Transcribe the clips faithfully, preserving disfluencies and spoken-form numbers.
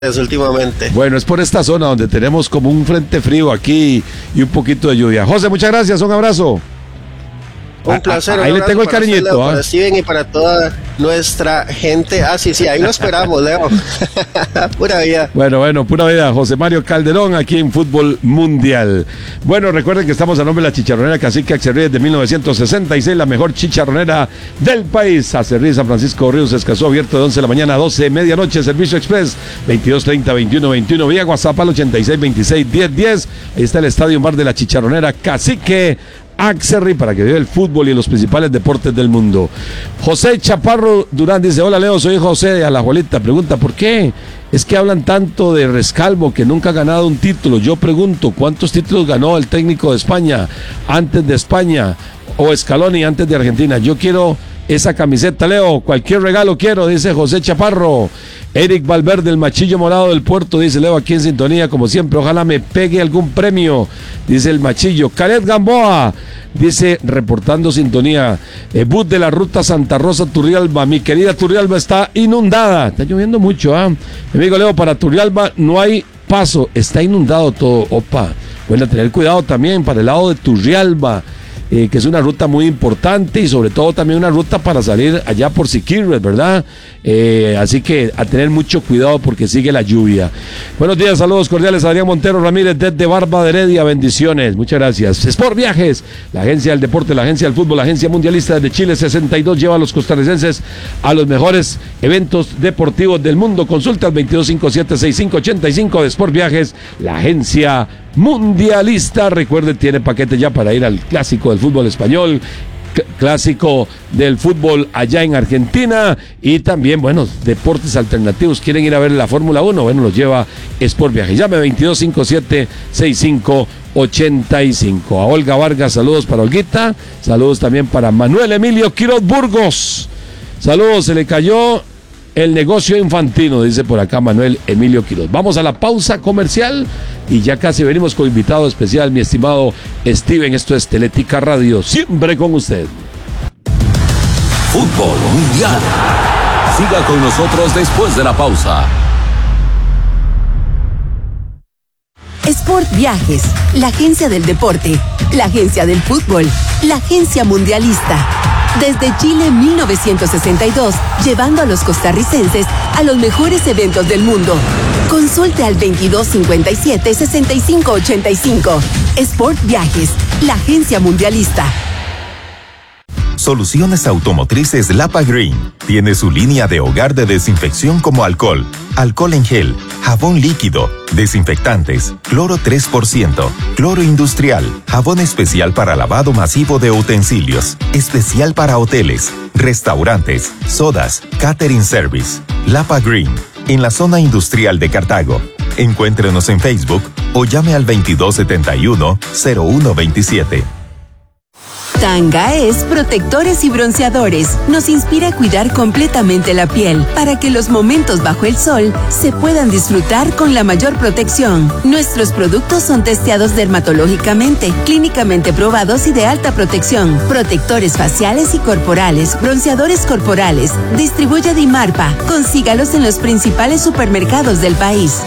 últimamente. Bueno, es por esta zona donde tenemos como un frente frío aquí y un poquito de lluvia. José, muchas gracias, un abrazo. Un placer. Ah, ahí un le tengo el cariñito. Usted, Leo, ¿eh? Para Steven y para toda nuestra gente. Ah, sí, sí, ahí lo esperamos, Leo. Pura vida. Bueno, bueno, pura vida. José Mario Calderón aquí en Fútbol Mundial. Bueno, recuerden que estamos a nombre de la chicharronera Cacique Acerríes de mil novecientos sesenta y seis, la mejor chicharronera del país. Acerríes San Francisco Ríos Escazú, abierto de once de la mañana a doce de medianoche. Servicio Express veintidós treinta veintiuno veintiuno. Vía WhatsApp al ochenta y seis veintiséis diez diez. Ahí está el estadio bar de la chicharronera Cacique Acerrí para que viva el fútbol y los principales deportes del mundo. José Chaparro Durán dice: hola Leo, soy José de Alajuelita. Pregunta: ¿por qué es que hablan tanto de Rescalvo, que nunca ha ganado un título? Yo pregunto, ¿cuántos títulos ganó el técnico de España antes de España? O Scaloni antes de Argentina. Yo quiero esa camiseta, Leo, cualquier regalo quiero, dice José Chaparro. Eric Valverde, el machillo morado del puerto, dice: Leo, aquí en sintonía, como siempre, ojalá me pegue algún premio, dice el machillo. Calet Gamboa, dice, reportando sintonía, eh, bus de la ruta Santa Rosa Turrialba, mi querida Turrialba está inundada, está lloviendo mucho, ¿ah? ¿eh? Mi amigo Leo, para Turrialba no hay paso, está inundado todo, opa, bueno, tener cuidado también para el lado de Turrialba. Eh, que es una ruta muy importante y sobre todo también una ruta para salir allá por Siquirres, ¿verdad? Eh, así que a tener mucho cuidado porque sigue la lluvia. Buenos días, saludos cordiales, Adrián Montero Ramírez desde Barba de Heredia, bendiciones, muchas gracias. Sport Viajes, la agencia del deporte, la agencia del fútbol, la agencia mundialista desde Chile sesenta y dos, lleva a los costarricenses a los mejores eventos deportivos del mundo. Consulta al veintidós cincuenta y siete sesenta y cinco ochenta y cinco de Sport Viajes, la agencia mundialista. Recuerden, tiene paquete ya para ir al clásico del fútbol español, c- clásico del fútbol allá en Argentina y también, bueno, deportes alternativos. ¿Quieren ir a ver la Fórmula uno? Bueno, los lleva Sport Viajes. Llame veintidós cincuenta y siete sesenta y cinco ochenta y cinco. A Olga Vargas, saludos para Olguita, saludos también para Manuel Emilio Quiroz Burgos. Saludos, se le cayó el negocio infantino, dice por acá Manuel Emilio Quiroz. Vamos a la pausa comercial y ya casi venimos con invitado especial, mi estimado Steven. Esto es Teletica Radio, siempre con usted. Fútbol Mundial. Siga con nosotros después de la pausa. Sport Viajes, la agencia del deporte, la agencia del fútbol, la agencia mundialista. Desde Chile mil novecientos sesenta y dos, llevando a los costarricenses a los mejores eventos del mundo. Consulte al veintidós cincuenta y siete sesenta y cinco ochenta y cinco. Sport Viajes, la agencia mundialista. Soluciones Automotrices Lapa Green tiene su línea de hogar de desinfección como alcohol, alcohol en gel, jabón líquido, desinfectantes, cloro tres por ciento, cloro industrial, jabón especial para lavado masivo de utensilios, especial para hoteles, restaurantes, sodas, catering service. Lapa Green, en la zona industrial de Cartago. Encuéntrenos en Facebook o llame al veintidós setenta y uno cero uno veintisiete. Tanga es protectores y bronceadores. Nos inspira a cuidar completamente la piel para que los momentos bajo el sol se puedan disfrutar con la mayor protección. Nuestros productos son testeados dermatológicamente, clínicamente probados y de alta protección. Protectores faciales y corporales, bronceadores corporales. Distribuye Dimarpa. Consígalos en los principales supermercados del país.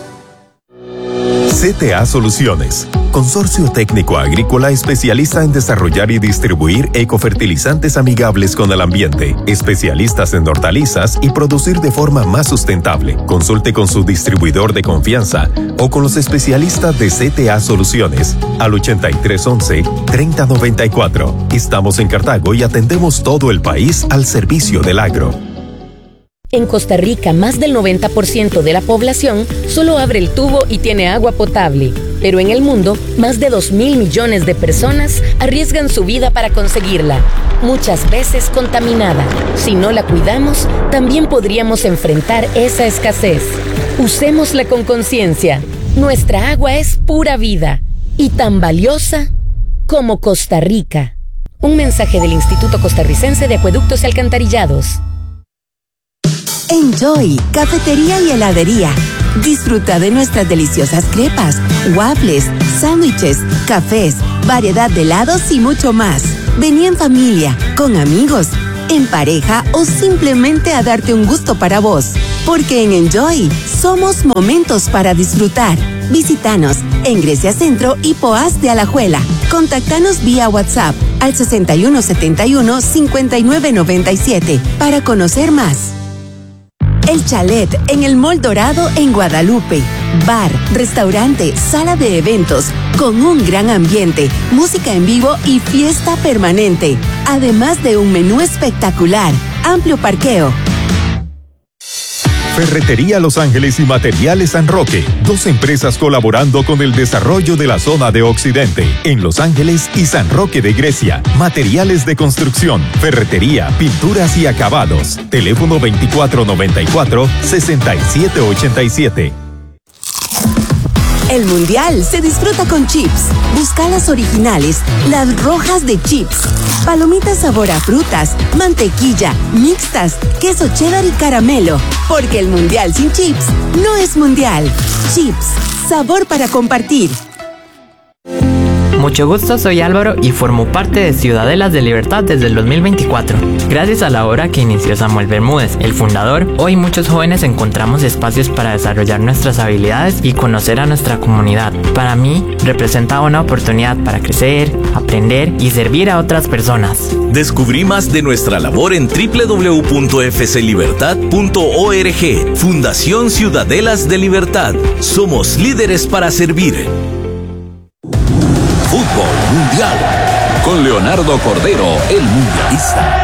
C T A Soluciones, consorcio técnico agrícola especialista en desarrollar y distribuir ecofertilizantes amigables con el ambiente, especialistas en hortalizas y producir de forma más sustentable. Consulte con su distribuidor de confianza o con los especialistas de C T A Soluciones al ochenta y tres once treinta noventa y cuatro. Estamos en Cartago y atendemos todo el país al servicio del agro. En Costa Rica, más del noventa por ciento de la población solo abre el tubo y tiene agua potable. Pero en el mundo, más de dos mil millones de personas arriesgan su vida para conseguirla, muchas veces contaminada. Si no la cuidamos, también podríamos enfrentar esa escasez. Usémosla con conciencia. Nuestra agua es pura vida y tan valiosa como Costa Rica. Un mensaje del Instituto Costarricense de Acueductos y Alcantarillados. Enjoy, cafetería y heladería. Disfruta de nuestras deliciosas crepas, waffles, sándwiches, cafés, variedad de helados y mucho más. Vení en familia, con amigos, en pareja o simplemente a darte un gusto para vos. porque en Enjoy somos momentos para disfrutar. Visítanos en Grecia Centro y Poás de Alajuela. Contactanos vía WhatsApp al sesenta y uno setenta y uno cincuenta y nueve noventa y siete para conocer más. El Chalet en el Mall Dorado en Guadalupe. Bar, restaurante, sala de eventos, con un gran ambiente, música en vivo y fiesta permanente. Además de un menú espectacular, amplio parqueo. Ferretería Los Ángeles y Materiales San Roque, dos empresas colaborando con el desarrollo de la zona de Occidente, en Los Ángeles y San Roque de Grecia. Materiales de construcción, ferretería, pinturas y acabados. Teléfono veinticuatro noventa y cuatro, sesenta y siete ochenta y siete. El Mundial se disfruta con chips. Busca las originales, las rojas de chips. Palomitas sabor a frutas, mantequilla, mixtas, queso cheddar y caramelo. Porque el Mundial sin chips no es Mundial. Chips, sabor para compartir. Mucho gusto, soy Álvaro y formo parte de Ciudadelas de Libertad desde el dos mil veinticuatro. Gracias a la obra que inició Samuel Bermúdez, el fundador, hoy muchos jóvenes encontramos espacios para desarrollar nuestras habilidades y conocer a nuestra comunidad. Para mí, representa una oportunidad para crecer, aprender y servir a otras personas. Descubrí más de nuestra labor en doble u doble u doble u punto f c libertad punto org. Fundación Ciudadelas de Libertad. Somos líderes para servir. Fútbol Mundial, con Leonardo Cordero, el mundialista.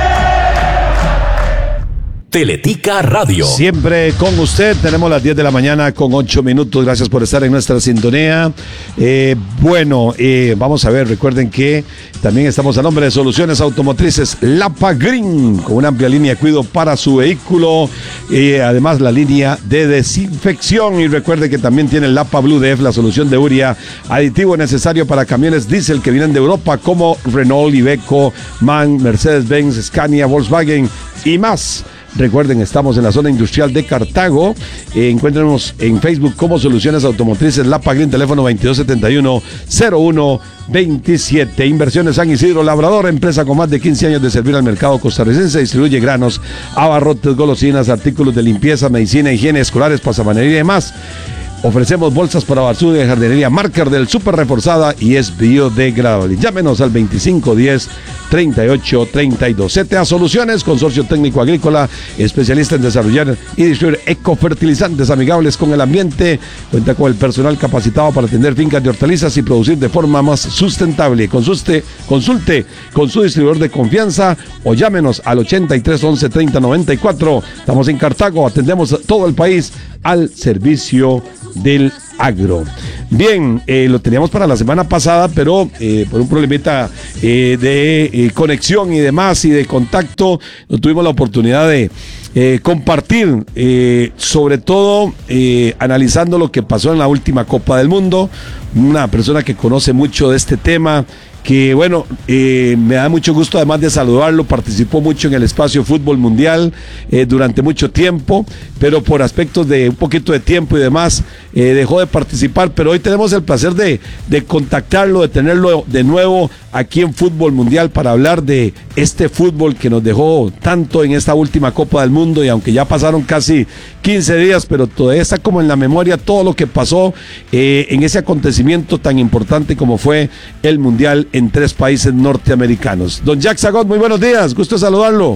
Teletica Radio. Siempre con usted, tenemos las diez de la mañana con ocho minutos, gracias por estar en nuestra sintonía. Eh, bueno, eh, vamos a ver, recuerden que también estamos a nombre de Soluciones Automotrices Lapa Green, con una amplia línea de cuidado para su vehículo, eh, además la línea de desinfección, y recuerde que también tiene Lapa Blue D F, la solución de urea, aditivo necesario para camiones diésel que vienen de Europa como Renault, Iveco, MAN, Mercedes-Benz, Scania, Volkswagen y más. Recuerden, estamos en la zona industrial de Cartago. Eh, encuéntrenos en Facebook como Soluciones Automotrices Lapa Green, teléfono veintidós setenta y uno cero uno veintisiete. Inversiones San Isidro Labrador, empresa con más de quince años de servir al mercado costarricense. Distribuye granos, abarrotes, golosinas, artículos de limpieza, medicina, higiene, escolares, pasamanería y demás. Ofrecemos bolsas para basura y jardinería Marker del Super Reforzada y es biodegradable. Llámenos al veinticinco diez treinta y ocho treinta y dos. C T A Soluciones, consorcio técnico agrícola, especialista en desarrollar y distribuir ecofertilizantes amigables con el ambiente. Cuenta con el personal capacitado para atender fincas de hortalizas y producir de forma más sustentable. Consulte, consulte con su distribuidor de confianza o llámenos al ochenta y tres once treinta noventa y cuatro. Estamos en Cartago, atendemos a todo el país al servicio del agro. Bien, eh, lo teníamos para la semana pasada, pero eh, por un problemita eh, de eh, conexión y demás y de contacto, no tuvimos la oportunidad de eh, compartir, eh, sobre todo eh, analizando lo que pasó en la última Copa del Mundo. Una persona que conoce mucho de este tema, que bueno, eh, me da mucho gusto además de saludarlo, participó mucho en el espacio Fútbol Mundial eh, durante mucho tiempo, pero por aspectos de un poquito de tiempo y demás, eh, dejó de participar, pero hoy tenemos el placer de, de contactarlo, de tenerlo de nuevo aquí en Fútbol Mundial para hablar de este fútbol que nos dejó tanto en esta última Copa del Mundo, y aunque ya pasaron casi quince días, pero todavía está como en la memoria todo lo que pasó eh, en ese acontecimiento tan importante como fue el Mundial en tres países norteamericanos. Don Jack Zagot, muy buenos días, gusto saludarlo.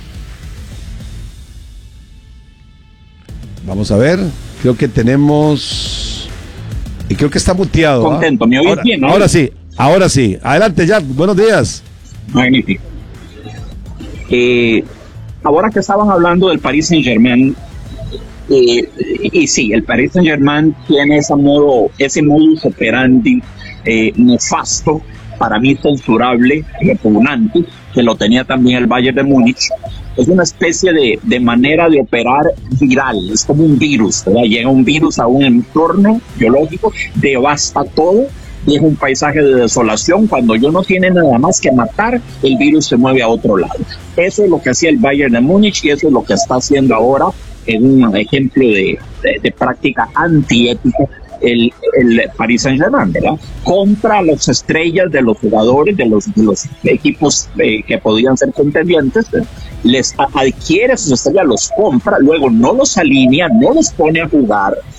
Vamos a ver, creo que tenemos, y creo que está muteado. Contento, ¿eh? ¿Me oís ahora, bien? ¿No? Ahora sí, ahora sí. Adelante, Jack, buenos días. Magnífico. Eh, ahora que estaban hablando del Paris Saint-Germain, eh, y sí, el Paris Saint-Germain tiene ese modo, ese modus operandi eh, nefasto, para mí censurable, repugnante, que lo tenía también el Bayern de Múnich. Es una especie de, de manera de operar viral, es como un virus, ¿verdad? Llega un virus a un entorno biológico, devasta todo, deja un paisaje de desolación. Cuando yo no tiene nada más que matar, el virus se mueve a otro lado. Eso es lo que hacía el Bayern de Múnich y eso es lo que está haciendo ahora, en un ejemplo de, de, de práctica antiética el, el Paris Saint-Germain, ¿verdad? Compra a las estrellas de los jugadores, de los, de los equipos eh, que podían ser contendientes, ¿verdad? Les a, adquiere sus estrellas, los compra, luego no los alinea, no los pone a jugar,